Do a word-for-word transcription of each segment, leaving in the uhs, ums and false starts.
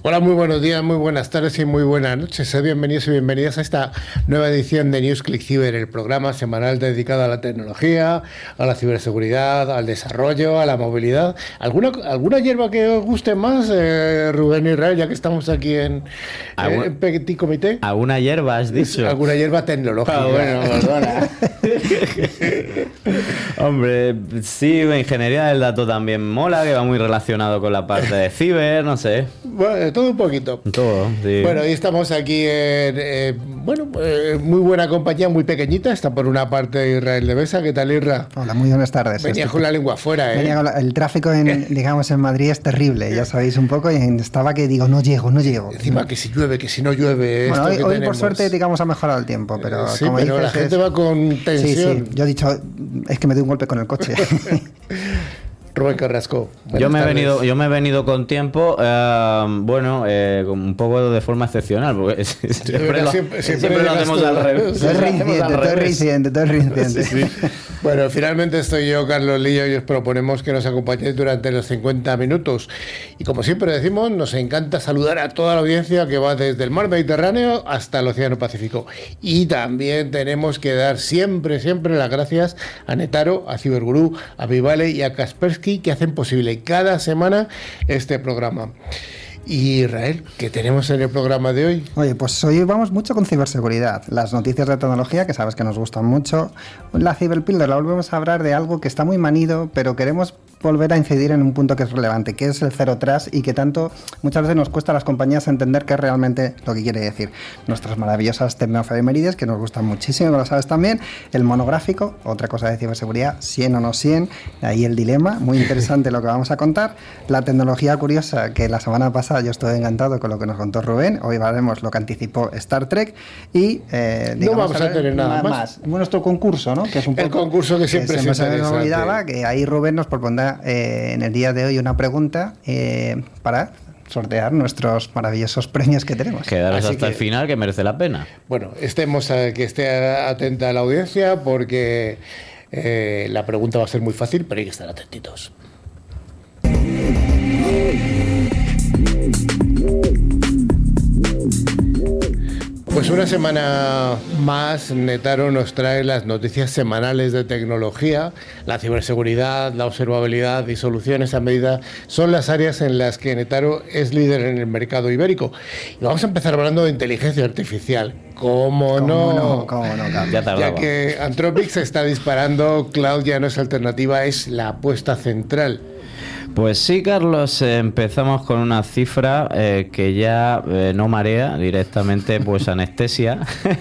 Hola, muy buenos días, muy buenas tardes y muy buenas noches. Sed bienvenidos y bienvenidas a esta nueva edición de NewsClick Cyber, el programa semanal dedicado a la tecnología, a la ciberseguridad, al desarrollo, a la movilidad. ¿Alguna, alguna hierba que os guste más, eh, Rubén Israel, ya que estamos aquí en, eh, en Petit Comité? ¿Alguna hierba has dicho? Alguna hierba tecnológica. Ah, bueno, perdona. Hombre, sí, ingeniería del dato también mola, que va muy relacionado con la parte de ciber, no sé. Bueno, todo un poquito. Todo, sí. Bueno, hoy estamos aquí en, eh, bueno, eh, muy buena compañía, muy pequeñita. Está por una parte Israel de Besa. ¿Qué tal, Isra? Hola, muy buenas tardes. Venía con la lengua afuera, ¿eh? Venía con la, el tráfico, en, digamos, en Madrid es terrible, ya sabéis un poco, y estaba que digo, no llego, no llego. Encima que si llueve, que si no llueve. Bueno, esto hoy, que hoy por suerte, digamos, ha mejorado el tiempo, pero sí, como pero dices, la gente es... va con tensión. Sí, sí, yo he dicho, es que me doy un golpe con el coche. Rubén Carrasco. Yo me, he venido, yo me he venido con tiempo, eh, bueno, eh, un poco de forma excepcional, porque siempre, lo, siempre, siempre, siempre lo hacemos tú, al revés. Todo es reincidente, todo es reincidente, todo es reincidente. Sí, sí. Bueno, finalmente estoy yo, Carlos Lillo, y os proponemos que nos acompañéis durante los cincuenta minutos. Y como siempre decimos, nos encanta saludar a toda la audiencia que va desde el mar Mediterráneo hasta el Océano Pacífico. Y también tenemos que dar siempre, siempre las gracias a Netaro, a Cyberguru, a Vivale y a Kaspersky, que hacen posible cada semana este programa. Y Israel, ¿qué tenemos en el programa de hoy? Oye, pues hoy vamos mucho con ciberseguridad, las noticias de tecnología, que sabes que nos gustan mucho. La ciberpíldora, volvemos a hablar de algo que está muy manido, pero queremos volver a incidir en un punto que es relevante, que es el Zero Trust, y que tanto muchas veces nos cuesta a las compañías entender qué es realmente lo que quiere decir. Nuestras maravillosas tecnoefemérides, que nos gustan muchísimo, que lo sabes también. El monográfico, otra cosa de ciberseguridad, cien o no cien, ahí el dilema, muy interesante lo que vamos a contar. La tecnología curiosa, que la semana pasada yo estuve encantado con lo que nos contó Rubén. Hoy veremos lo que anticipó Star Trek y eh, digamos, no vamos a, a tener nada más. más. Nuestro concurso, ¿no? Que es un poco, el concurso que siempre, que siempre se me olvidaba, que ahí Rubén nos propondrá eh, en el día de hoy una pregunta eh, para sortear nuestros maravillosos premios que tenemos. Quedaros Así hasta que, el final, que merece la pena. Bueno, estemos a, que esté atenta a la audiencia, porque eh, la pregunta va a ser muy fácil, pero hay que estar atentitos. Pues una semana más, Netaro nos trae las noticias semanales de tecnología. La ciberseguridad, la observabilidad y soluciones a medida son las áreas en las que Netaro es líder en el mercado ibérico. Y vamos a empezar hablando de inteligencia artificial. ¿Cómo, ¿Cómo no? no? ¿Cómo no? Ya, ya que Anthropic se está disparando, cloud ya no es alternativa, es la apuesta central. Pues sí, Carlos, eh, empezamos con una cifra eh, que ya eh, no marea, directamente pues anestesia.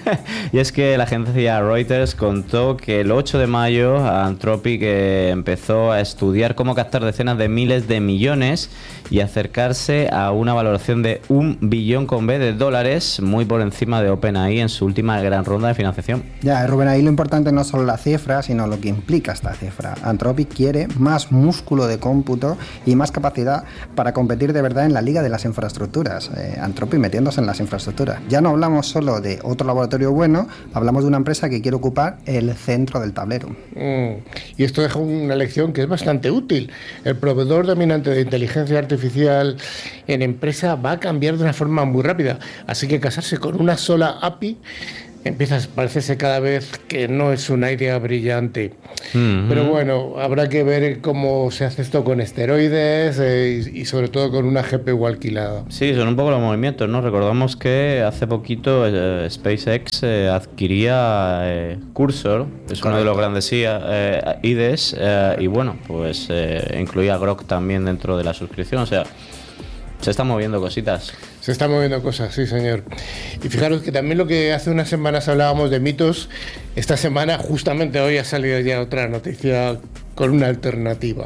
Y es que la agencia Reuters contó que el ocho de mayo Anthropic eh, empezó a estudiar cómo captar decenas de miles de millones y acercarse a una valoración de un billón con B de dólares, muy por encima de OpenAI en su última gran ronda de financiación. Ya, Rubén, ahí lo importante no es solo la cifra, sino lo que implica esta cifra. Anthropic quiere más músculo de cómputo y más capacidad para competir de verdad en la liga de las infraestructuras. Eh, Anthropic metiéndose en las infraestructuras. Ya no hablamos solo de otro laboratorio bueno, hablamos de una empresa que quiere ocupar el centro del tablero. Mm. Y esto deja una lección que es bastante útil. El proveedor dominante de inteligencia artificial en empresa va a cambiar de una forma muy rápida. Así que casarse con una sola A P I empieza a parecerse cada vez que no es una idea brillante. Mm-hmm. Pero bueno, habrá que ver cómo se hace esto con esteroides eh, y, y sobre todo con una G P U alquilada. Sí, son un poco los movimientos, ¿no? Recordamos que hace poquito eh, SpaceX eh, adquiría eh, Cursor, que es Correcto. Uno de los grandes I A, eh, I D Es, eh, y bueno, pues eh, incluía Grok también dentro de la suscripción, o sea, se están moviendo cositas. Se están moviendo cosas, sí, señor. Y fijaros que también lo que hace unas semanas hablábamos de mitos, esta semana, justamente hoy, ha salido ya otra noticia con una alternativa.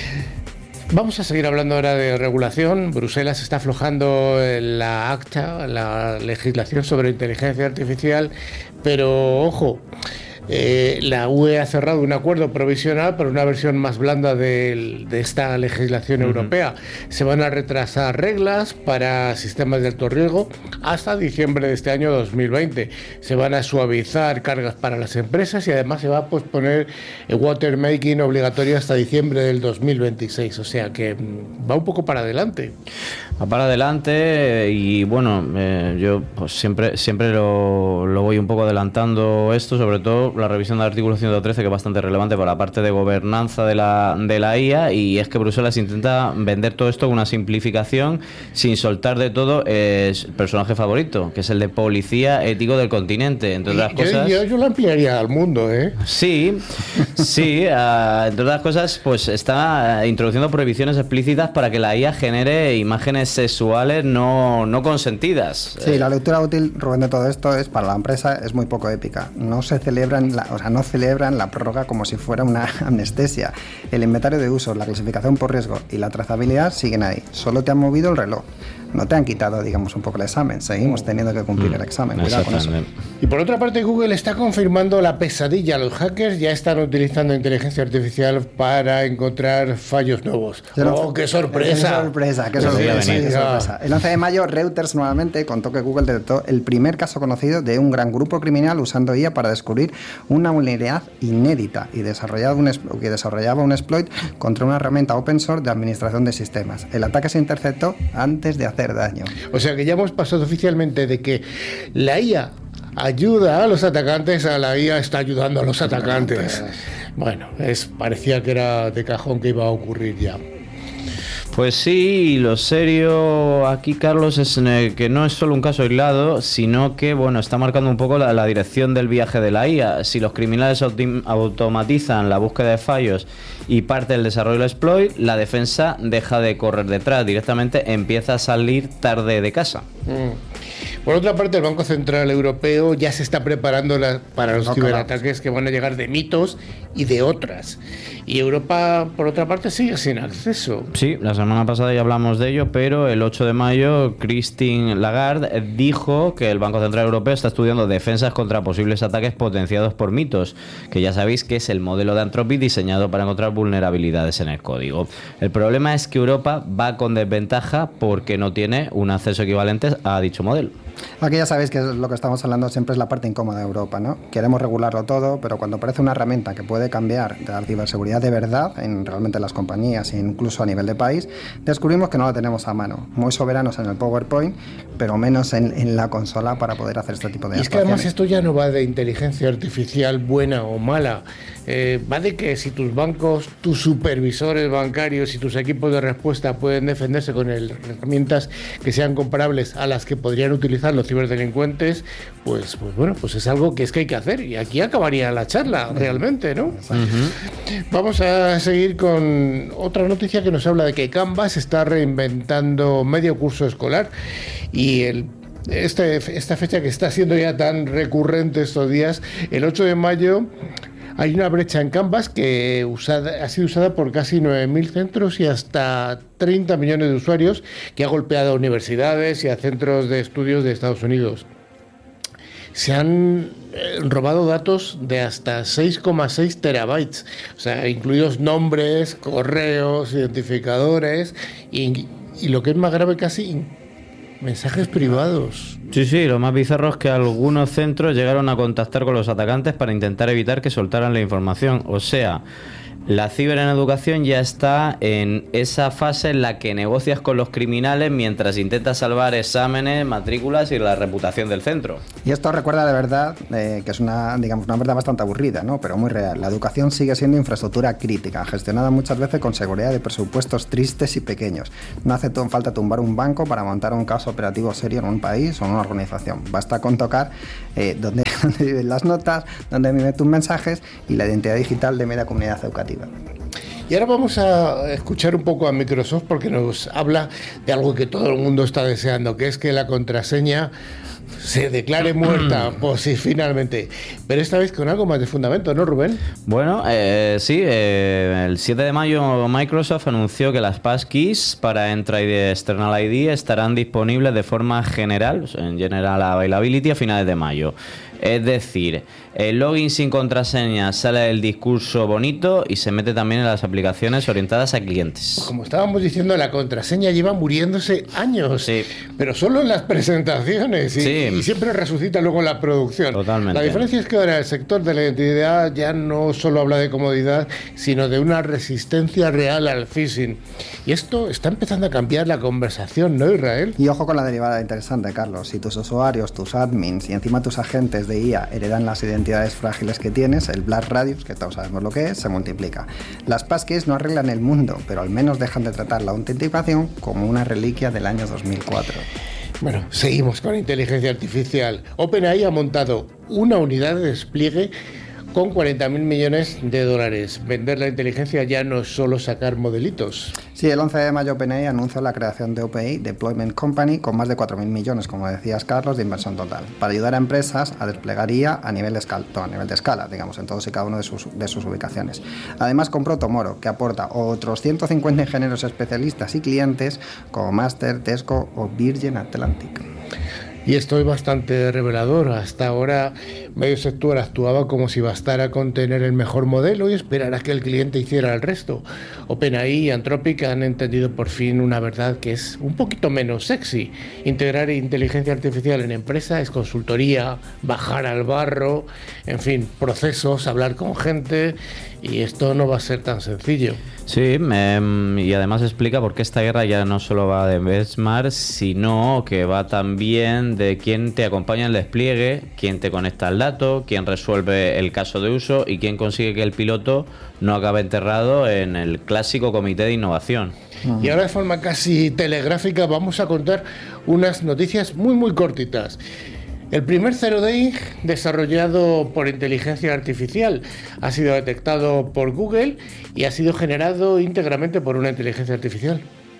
Vamos a seguir hablando ahora de regulación. Bruselas está aflojando la ACTA, la legislación sobre inteligencia artificial, pero ojo, Eh, la U E ha cerrado un acuerdo provisional para una versión más blanda de, de esta legislación uh-huh. europea. Se van a retrasar reglas para sistemas de alto riesgo hasta diciembre de este año dos mil veinte. Se van a suavizar cargas para las empresas y además se va a posponer el watermarking obligatorio hasta diciembre del dos mil veintiséis. O sea que va un poco para adelante. Va para adelante y bueno, eh, yo pues siempre siempre lo, lo voy un poco adelantando esto, sobre todo la revisión del artículo ciento trece, que es bastante relevante para la parte de gobernanza de la, de la I A, y es que Bruselas intenta vender todo esto con una simplificación sin soltar de todo eh, el personaje favorito, que es el de policía ético del continente, entre otras yo, cosas. Yo, yo lo ampliaría al mundo, ¿eh? Sí, sí, uh, entre otras cosas, pues está introduciendo prohibiciones explícitas para que la I A genere imágenes sexuales no, no consentidas. Sí, la lectura útil, Rubén, de todo esto es para la empresa es muy poco épica. No se celebran, la, o sea, no celebran la prórroga como si fuera una amnesia. El inventario de usos, la clasificación por riesgo y la trazabilidad siguen ahí. Solo te han movido el reloj. No te han quitado, digamos, un poco el examen. Seguimos teniendo que cumplir el examen. Cuidado con eso. Y por otra parte, Google está confirmando la pesadilla. Los hackers ya están utilizando inteligencia artificial para encontrar fallos nuevos. No, ¡Oh, qué sorpresa! ¡Qué sorpresa! ¡Qué sorpresa! Qué sorpresa. El once de mayo, Reuters nuevamente contó que Google detectó el primer caso conocido de un gran grupo criminal usando I A para descubrir una vulnerabilidad inédita y desarrollaba un, que desarrollaba un exploit contra una herramienta open source de administración de sistemas. El ataque se interceptó antes de hacer daño. O sea que ya hemos pasado oficialmente de que la I A ayuda a los atacantes a la I A está ayudando a los atacantes. Bueno, es, parecía que era de cajón que iba a ocurrir ya. Pues sí, y lo serio aquí, Carlos, es que no es solo un caso aislado, sino que bueno, está marcando un poco la, la dirección del viaje de la I A. Si los criminales automatizan la búsqueda de fallos y parte del desarrollo del exploit, la defensa deja de correr detrás, directamente empieza a salir tarde de casa. Mm. Por otra parte, el Banco Central Europeo ya se está preparando la, para los no, ciberataques que van a llegar de mitos y de otras. Y Europa, por otra parte, sigue sin acceso. Sí, la semana pasada ya hablamos de ello, pero el ocho de mayo Christine Lagarde dijo que el Banco Central Europeo está estudiando defensas contra posibles ataques potenciados por mitos, que ya sabéis que es el modelo de Anthropic diseñado para encontrar vulnerabilidades en el código. El problema es que Europa va con desventaja porque no tiene un acceso equivalente a dicho modelo. Aquí ya sabéis que lo que estamos hablando siempre es la parte incómoda de Europa, ¿no? Queremos regularlo todo, pero cuando aparece una herramienta que puede cambiar la ciberseguridad de verdad, en realmente las compañías e incluso a nivel de país, descubrimos que no la tenemos a mano. Muy soberanos en el PowerPoint, pero menos en, en la consola para poder hacer este tipo de actuaciones. Y es que además esto ya no va de inteligencia artificial buena o mala. Eh, va de que si tus bancos, tus supervisores bancarios y tus equipos de respuesta pueden defenderse con el, herramientas que sean comparables a las que podrían utilizar los ciberdelincuentes, pues, pues bueno, pues es algo que es que hay que hacer. Y aquí acabaría la charla realmente, ¿no? Uh-huh. Vamos a seguir con otra noticia que nos habla de que Canvas está reinventando medio curso escolar y el Este, esta fecha que está siendo ya tan recurrente estos días, el ocho de mayo, hay una brecha en Canvas que usada, ha sido usada por casi nueve mil centros y hasta treinta millones de usuarios, que ha golpeado a universidades y a centros de estudios de Estados Unidos. Se han eh, robado datos de hasta seis coma seis terabytes, o sea, incluidos nombres, correos, identificadores y, y lo que es más grave casi, mensajes privados. Sí, sí, lo más bizarro es que algunos centros llegaron a contactar con los atacantes para intentar evitar que soltaran la información. O sea, la ciber en educación ya está en esa fase en la que negocias con los criminales mientras intentas salvar exámenes, matrículas y la reputación del centro. Y esto recuerda de verdad eh, que es una, digamos, una verdad bastante aburrida, ¿no? Pero muy real. La educación sigue siendo infraestructura crítica, gestionada muchas veces con seguridad de presupuestos tristes y pequeños. No hace t- falta tumbar un banco para montar un caso operativo serio en un país o en una organización. Basta con tocar eh, dónde, dónde viven las notas, dónde viven tus mensajes y la identidad digital de media comunidad educativa. Y ahora vamos a escuchar un poco a Microsoft porque nos habla de algo que todo el mundo está deseando, que es que la contraseña se declare muerta, pues sí, finalmente. Pero esta vez con algo más de fundamento, ¿no, Rubén? Bueno, eh, sí, eh, el siete de mayo Microsoft anunció que las passkeys para Entra I D y External I D estarán disponibles de forma general, o sea, en General Availability, a finales de mayo. Es decir, el login sin contraseña sale del discurso bonito y se mete también en las aplicaciones orientadas a clientes. Como estábamos diciendo, la contraseña lleva muriéndose años, sí. Pero solo en las presentaciones. Y, sí, Sí. y siempre resucita luego la producción. Totalmente. La diferencia es que ahora el sector de la identidad ya no solo habla de comodidad, sino de una resistencia real al phishing. Y esto está empezando a cambiar la conversación, ¿no, Israel? Y ojo con la derivada interesante, Carlos. Si tus usuarios, tus admins y encima tus agentes de I A heredan las identidades frágiles que tienes, el Blast Radius, que todos sabemos lo que es, se multiplica. Las passkeys no arreglan el mundo, pero al menos dejan de tratar la autenticación como una reliquia del año dos mil cuatro. Bueno, seguimos con inteligencia artificial. OpenAI ha montado una unidad de despliegue con cuarenta mil millones de dólares. Vender la inteligencia ya no es solo sacar modelitos. Sí, el once de mayo OpenAI anunció la creación de O P I Deployment Company con más de cuatro mil millones, como decías, Carlos, de inversión total, para ayudar a empresas a desplegar I A a nivel de escala, a nivel de escala, digamos, en todos y cada uno de sus, de sus ubicaciones. Además, compró Tomoro, que aporta otros ciento cincuenta ingenieros especialistas y clientes como Master, Tesco o Virgin Atlantic. Y esto es bastante revelador. Hasta ahora, medio sector actuaba como si bastara con tener el mejor modelo y esperar a que el cliente hiciera el resto. OpenAI y Anthropic han entendido por fin una verdad que es un poquito menos sexy. Integrar inteligencia artificial en empresa es consultoría, bajar al barro, en fin, procesos, hablar con gente, y esto no va a ser tan sencillo. Sí, eh, y además explica por qué esta guerra ya no solo va de benchmark, sino que va también de quién te acompaña en el despliegue, quién te conecta al dato, quién resuelve el caso de uso y quién consigue que el piloto no acabe enterrado en el clásico comité de innovación. Y ahora de forma casi telegráfica vamos a contar unas noticias muy muy cortitas. El primer Zero Day desarrollado por inteligencia artificial ha sido detectado por Google y ha sido generado íntegramente por una inteligencia artificial.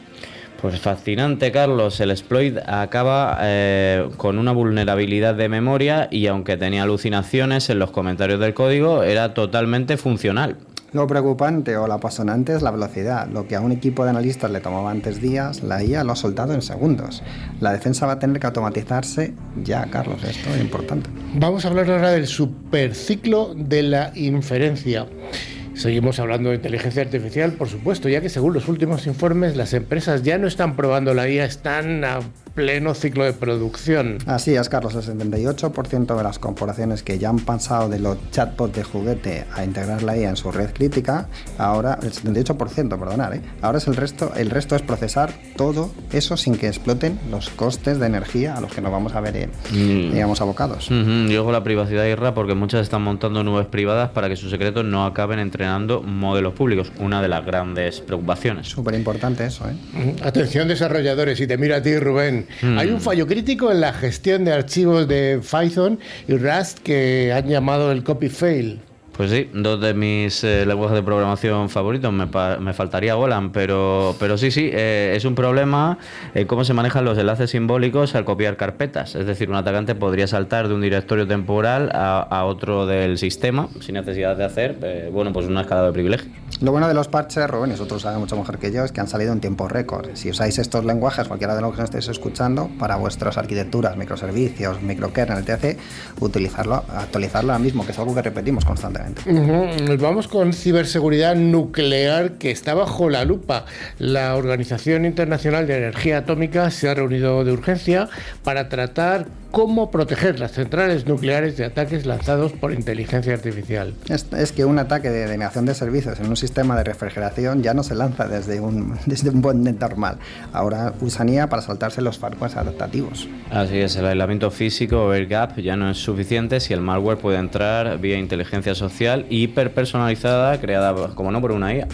Pues fascinante, Carlos. El exploit acaba eh, con una vulnerabilidad de memoria y aunque tenía alucinaciones en los comentarios del código, era totalmente funcional. Lo preocupante o lo apasionante es la velocidad. Lo que a un equipo de analistas le tomaba antes días, la I A lo ha soltado en segundos. La defensa va a tener que automatizarse ya, Carlos. Esto es importante. Vamos a hablar ahora del superciclo de la inferencia. Seguimos hablando de inteligencia artificial, por supuesto, ya que según los últimos informes las empresas ya no están probando la I A, están a pleno ciclo de producción. Así es, Carlos, el setenta y ocho por ciento de las corporaciones que ya han pasado de los chatbots de juguete a integrar la I A en su red crítica, ahora, el setenta y ocho por ciento, perdonad, ¿eh? ahora es el resto, el resto es procesar todo eso sin que exploten los costes de energía a los que nos vamos a ver, eh, mm. digamos, abocados. Uh-huh. Yo con la privacidad, Irra, porque muchas están montando nubes privadas para que sus secretos no acaben entrenando modelos públicos, una de las grandes preocupaciones. Súper importante eso, ¿eh? Atención desarrolladores, y te miro a ti, Rubén. Mm. Hay un fallo crítico en la gestión de archivos de Python y Rust que han llamado el copy fail. Pues sí, dos de mis eh, lenguajes de programación favoritos. Me, pa- me faltaría Golan, pero, pero sí, sí, eh, es un problema eh, cómo se manejan los enlaces simbólicos al copiar carpetas. Es decir, un atacante podría saltar de un directorio temporal a, a otro del sistema sin necesidad de hacer, eh, bueno, pues una escalada de privilegios. Lo bueno de los parches, Rubén, y vosotros sabéis mucho mejor que yo, es que han salido en tiempo récord. Si usáis estos lenguajes, cualquiera de los que estéis escuchando, para vuestras arquitecturas, microservicios, microkernel, etcétera, utilizarlo, actualizarlo ahora mismo, que es algo que repetimos constantemente. Uh-huh. Nos vamos con ciberseguridad nuclear, que está bajo la lupa. La Organización Internacional de Energía Atómica se ha reunido de urgencia para tratar cómo proteger las centrales nucleares de ataques lanzados por inteligencia artificial. Es, es que un ataque de denegación de servicios en un sistema de refrigeración ya no se lanza desde un, desde un botnet normal. Ahora usan I A para saltarse los firewalls adaptativos. Así es, el aislamiento físico o air gap ya no es suficiente si el malware puede entrar vía inteligencia social hiperpersonalizada creada, como no, por una I A.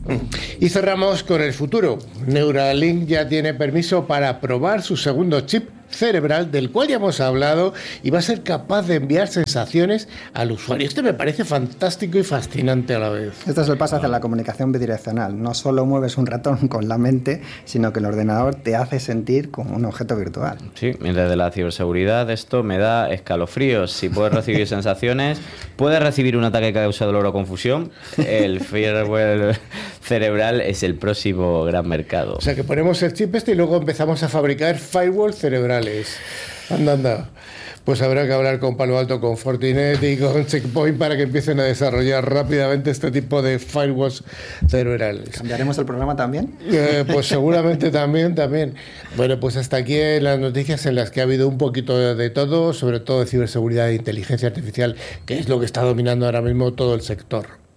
Y cerramos con el futuro. Neuralink ya tiene permiso para probar su segundo chip cerebral, del cual ya hemos hablado, y va a ser capaz de enviar sensaciones al usuario. Esto me parece fantástico y fascinante a la vez. Este es el paso hacia la comunicación bidireccional. No solo mueves un ratón con la mente, sino que el ordenador te hace sentir como un objeto virtual. Sí, y desde la ciberseguridad esto me da escalofríos. Si puedes recibir sensaciones, puedes recibir un ataque que causa dolor o confusión, el firewall cerebral es el próximo gran mercado. O sea que ponemos el chip este y luego empezamos a fabricar firewall cerebrales. Anda, anda. Pues habrá que hablar con Palo Alto, con Fortinet y con Checkpoint para que empiecen a desarrollar rápidamente este tipo de firewalls cerebrales. ¿Cambiaremos el programa también? Eh, pues seguramente también, también. Bueno, pues hasta aquí en las noticias en las que ha habido un poquito de, de todo, sobre todo de ciberseguridad e inteligencia artificial, que es lo que está dominando ahora mismo todo el sector.